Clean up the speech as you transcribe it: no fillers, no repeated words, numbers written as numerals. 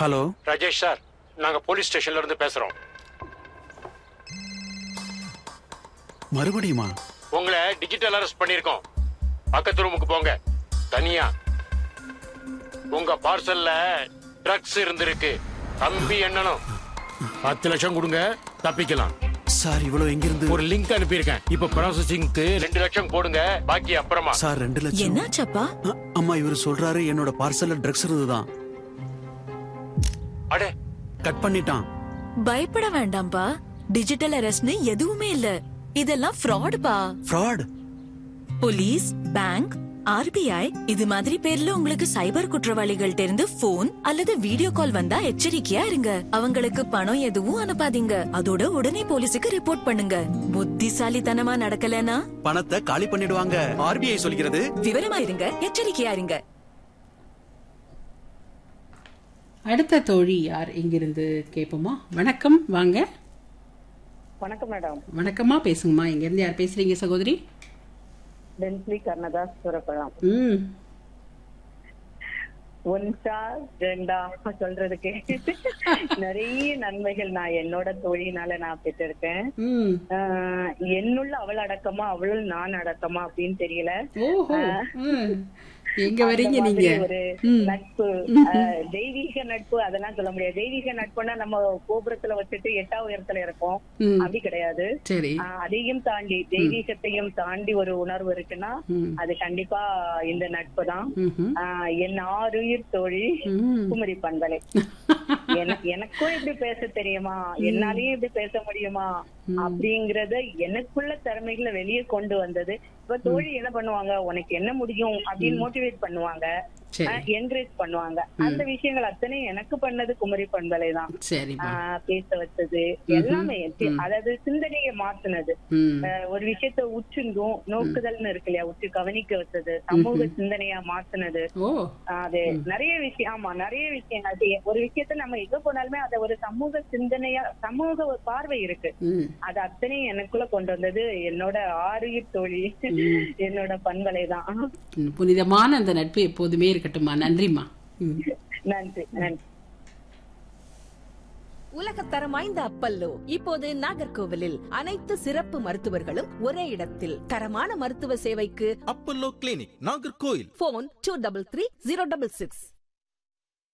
Hello Rajesh sir, நாங்க police ஸ்டேஷன்ல இருந்து பேசுறோம். மறுபடியுமா? உங்களை டிஜிட்டல் அரெஸ்ட் பண்ணிருக்கோம். பக்கத்து ரூமுக்கு போங்க, தனியா. உங்க பார்சல்ல ட்ரக்ஸ் இருந்திருக்கு. தம்பி என்னனும் 10 லட்சம் கொடுங்க, தப்பிக்கலாம். சார் இவ்வளவு எங்கிருந்து? ஒரு லிங்க் அனுப்பியிருக்கேன். இப்ப ப்ராசஸிங்க்கு 2 லட்சம் போடுங்க, பாக்கி அப்புறமா. சார் 2 லட்சம் என்னாச்சப்பா? அம்மா இவரு சொல்றாரு என்னோட பார்சல்ல ட்ரக்ஸ் இருந்துதான். அடே, கட் பண்ணிட்டான். பயப்பட வேண்டாம்பா, டிஜிட்டல் அரெஸ்ட்னு எதுவுமே இல்ல. இதெல்லாம் ஃப்ராடுப்பா. ஃப்ராட்? போலீஸ், பேங்க், ஆர்பிஐ இது மாதிரி பேர்ல உங்களுக்கு சைபர் குற்றவாளிகள்ட்ட இருந்து போன் அல்லது வீடியோ கால் வந்தா எச்சரிக்கையா இருங்க. அவங்களுக்கு பணம் எதுவும் அனுப்பாதீங்க. அதோட உடனே போலீஸுக்கு ரிப்போர்ட் பண்ணுங்க. புத்திசாலித்தனமா நடக்கலனா பணத்தை காலி பண்ணிடுவாங்க. ஆர்பிஐ சொல்கிறது. விவரமா இருங்க, எச்சரிக்கையா இருங்க. அடுத்த தோழி யார் எங்கிருந்து கேட்போமா? வணக்கம், வாங்க. வணக்கம் மேடம். வணக்கமா, பேசுங்கம்மா. எங்கிருந்து யார் பேசுறீங்க சகோதரி? டென்ஸ்லி கர்ணதாஸ் சுரப்பழம். ஒன்றா ரெண்டா சொல்றதுக்கு நிறைய நன்மைகள் நான் என்னோட தோழினால நான் பெற்றிருக்கேன். என்னுள்ள அவள் அடக்கமா அவளுள் நான் அடக்கமா அப்படின்னு தெரியல. எங்க வரீங்க நீங்க? ஒரு நட்பு, தெய்வீக நட்பு அதெல்லாம் சொல்ல முடியாது. தெய்வீக நட்புன்னா நம்ம கோபுரத்துல வச்சுட்டு 8ஆவது உயரத்துல இருப்போம், அப்படி கிடையாது. அதையும் தாண்டி தெய்வீகத்தையும் தாண்டி ஒரு உணர்வு இருக்குன்னா அது கண்டிப்பா இந்த நட்பு தான். என் ஆறுயிர் தோழி குமரி பண்பலை. எனக்கும் இப்படி பேச தெரியுமா, என்னாலயும் இப்படி பேச முடியுமா அப்படிங்கறத எனக்குள்ள திறமைகளை வெளியே கொண்டு வந்தது. இப்ப தோழி என்ன பண்ணுவாங்க, உனக்கு என்ன முடியும் அப்படின்னு மோட்டிவேட் பண்ணுவாங்க, என்கரேஜ் பண்ணுவாங்க. அந்த விஷயங்கள் அத்தனை எனக்கு பண்ணது குமரி பண்பலை தான். பேச வச்சது எல்லாமே, அதாவது சிந்தனையை மாத்துனது. ஒரு விஷயத்த உற்றுங்கும் நோக்குதல்னு இருக்கு இல்லையா, உற்று கவனிக்க வச்சது, சமூக சிந்தனையா மாத்துனது. அது நிறைய விஷயம். ஆமா, நிறைய விஷயங்கள். ஒரு விஷயத்த நம்ம எங்க போனாலுமே அத ஒரு சமூக சிந்தனையா, சமூக ஒரு பார்வை இருக்கு, அது அத்தனையும் எனக்குள்ள கொண்டு வந்தது என்னோட ஆறுயிர் தோழி, என்னோட பண்பலை தான். புனிதமான அந்த நட்பு எப்போதுமே இருக்கட்டும்மா. நன்றிம்மா. நன்றி, நன்றி. உலகத்தரம் வாய்ந்த அப்பல்லோ இப்போது நாகர்கோவிலில் அனைத்து சிறப்பு மருத்துவர்களும் ஒரே இடத்தில். தரமான மருத்துவ சேவைக்கு அப்பல்லோ கிளினிக், நாகர்கோவில். போன் 233066.